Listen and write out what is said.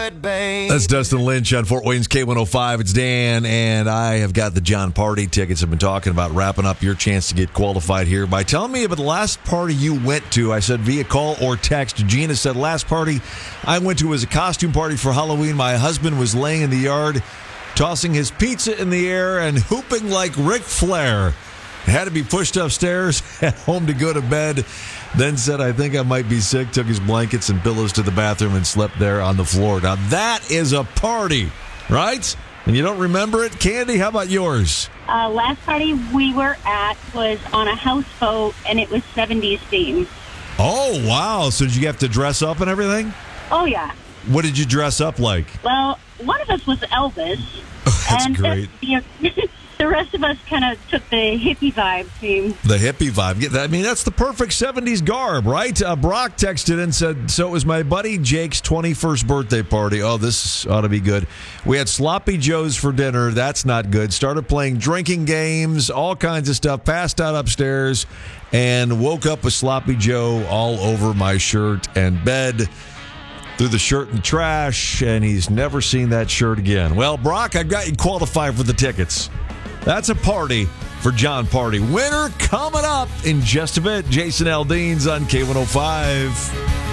it, babe. That's Dustin Lynch on Fort Wayne's K105. It's Dan, and I have got the John Party tickets. I've been talking about wrapping up your chance to get qualified here by telling me about the last party you went to. I said via call or text. Gina said, last party I went to was a costume party for Halloween. My husband was laying in the yard, tossing his pizza in the air and hooping like Ric Flair. Had to be pushed upstairs, at home to go to bed. Then said, I think I might be sick, took his blankets and pillows to the bathroom and slept there on the floor. Now, that is a party, right? And you don't remember it? Candy, how about yours? Last party we were at was on a houseboat, and it was 70s themed. Oh, wow. So did you have to dress up and everything? Oh, yeah. What did you dress up like? Well, one of us was Elvis. That's and great. The rest of us kind of took the hippie vibe theme. The hippie vibe. I mean, that's the perfect 70s garb, right? Brock texted and said, so it was my buddy Jake's 21st birthday party. Oh, this ought to be good. We had Sloppy Joes for dinner. That's not good. Started playing drinking games, all kinds of stuff. Passed out upstairs and woke up with Sloppy Joe all over my shirt and bed. Threw the shirt in the trash, and he's never seen that shirt again. Well, Brock, I've got you qualified for the tickets. That's a party for John Party. Winner coming up in just a bit. Jason Aldean's on K105.